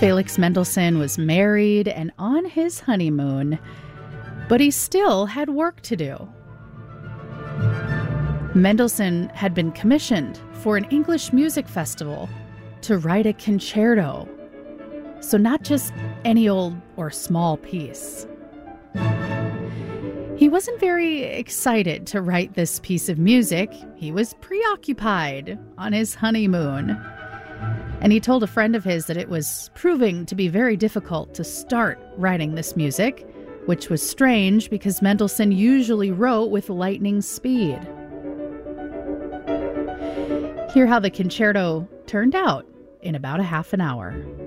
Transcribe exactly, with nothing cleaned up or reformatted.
Felix Mendelssohn was married and on his honeymoon, but he still had work to do. Mendelssohn had been commissioned for an English music festival to write a concerto. So not just any old or small piece. He wasn't very excited to write this piece of music. He was preoccupied on his honeymoon. And he told a friend of his that it was proving to be very difficult to start writing this music, which was strange because Mendelssohn usually wrote with lightning speed. Hear how the concerto turned out in about a half an hour.